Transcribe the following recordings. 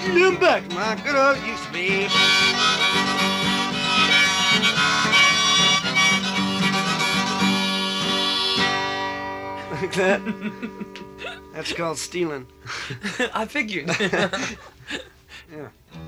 taking him back to my good old used to be. Like that. That's called stealing. I figured. Yeah.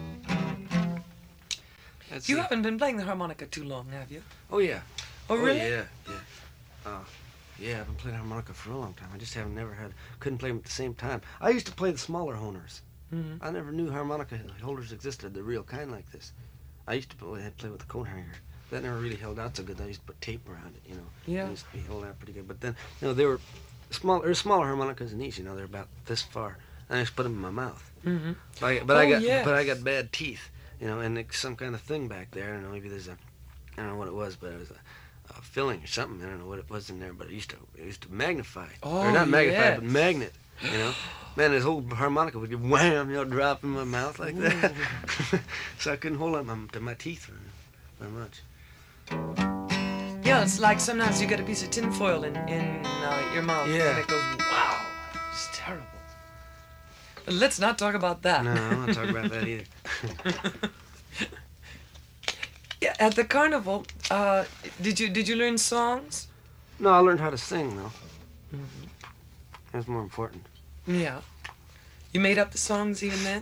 That's You it. haven't been playing the harmonica too long, have you? Oh yeah. Oh, really? Yeah. Yeah, I've been playing harmonica for a long time. I just couldn't play them at the same time. I used to play the smaller honors. Mm-hmm. I never knew harmonica holders existed, the real kind like this. I used to play with the coat hanger. That never really held out so good. I used to put tape around it, you know. Yeah. It used to be held out pretty good. But then, you know, they were smaller harmonicas than these, you know. They're about this far. And I just put them in my mouth. Mm-hmm. But I yes. got bad teeth, you know, and there's some kind of thing back there. I don't know, maybe I don't know what it was, but it was a filling or something. I don't know what it was in there, but it used to magnify. Oh, or not magnify, yes. but magnet, you know. Man, this whole harmonica would get wham, you know, drop in my mouth like that. So I couldn't hold on to my teeth very much. Yeah, it's like sometimes you get a piece of tinfoil in your mouth, Yeah. and it goes, wow, it's terrible. But let's not talk about that. No, I'm not talking about that either. Yeah, at the carnival, did you learn songs? No, I learned how to sing, though. Mm-hmm. That's more important. Yeah. You made up the songs even then?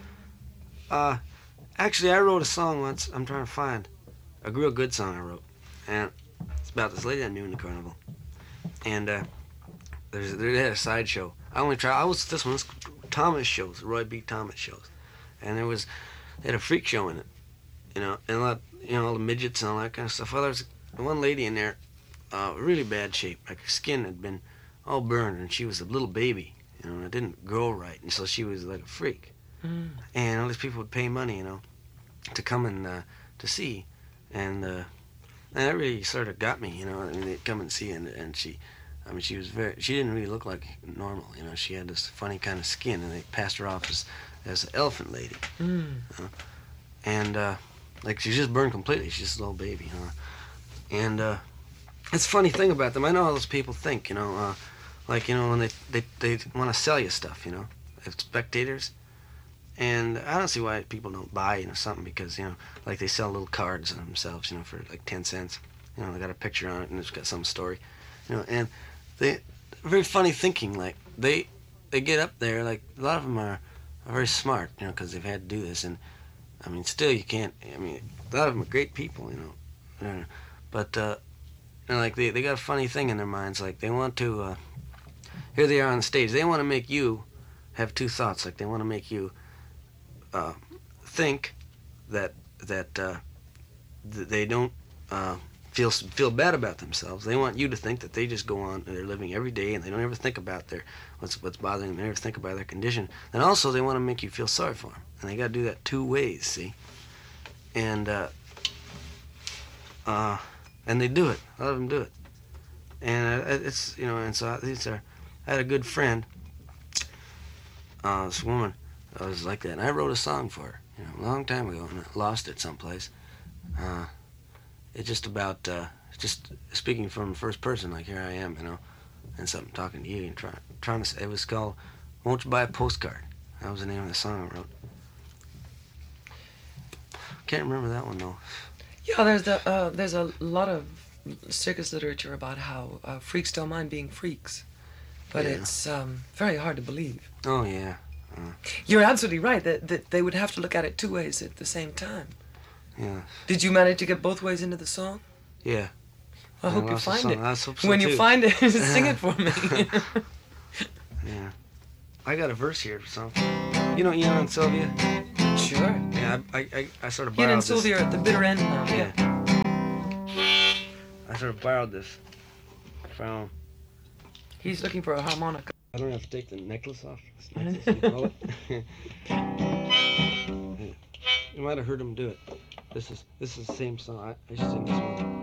Actually, I wrote a song once. I'm trying to find a real good song I wrote, and it's about this lady I knew in the carnival. And they had a sideshow. This one was Thomas shows, Roy B. Thomas shows, and they had a freak show in it, you know, and all the midgets and all that kind of stuff. Well, there was one lady in there, really bad shape, like her skin had been all burned, and she was a little baby, you know, and it didn't grow right, and so she was like a freak. Mm. And all these people would pay money, you know, to come and to see, and that really sort of got me, you know. I mean, they'd come and see, and she didn't really look like normal, you know. She had this funny kind of skin, and they passed her off as an elephant lady, Mm. you know? And like she's just burned completely. She's just a little baby, you know. And it's a funny thing about them. I know how those people think, you know, like, you know, when they want to sell you stuff, you know, as spectators. And I don't see why people don't buy, you know, something, because, you know, like they sell little cards on themselves, you know, for like 10 cents. You know, they got a picture on it and it's got some story, you know, and they very funny thinking. Like they get up there, like a lot of them are very smart, you know, because they've had to do this. And I mean, still you can't. I mean, a lot of them are great people, you know, but you know, like they got a funny thing in their minds. Like they want to. Here they are on the stage. They want to make you have two thoughts. Like they want to make you think that they don't feel bad about themselves. They want you to think that they just go on, they're living every day, and they don't ever think about what's bothering them. They never think about their condition. And also, they want to make you feel sorry for them, and they got to do that two ways. See, and they do it. A lot of them do it, and it's, you know. And so I had a good friend, this woman. I was like that, and I wrote a song for her, you know, a long time ago, and I lost it someplace. It's just about just speaking from the first person, like here I am, you know, and something talking to you and trying to say. It was called "Won't You Buy a Postcard." That was the name of the song I wrote. Can't remember that one though. Yeah, there's a lot of circus literature about how freaks don't mind being freaks, but Yeah. it's very hard to believe. Oh yeah. You're absolutely right that they would have to look at it two ways at the same time. Yeah. Did you manage to get both ways into the song? Yeah. I hope you lost the find song. it. I hope so When you too. find it, sing it for me. Yeah. I got a verse here for something. You know Ian and Sylvia? Sure. Yeah, I sort of Ian borrowed and this. Sylvia are at the bitter end now. Yeah. Yeah. I sort of borrowed this from. He's looking for a harmonica. I don't have to take the necklace off. This necklace, you call it. You might have heard him do it. This is the same song. I should sing this one.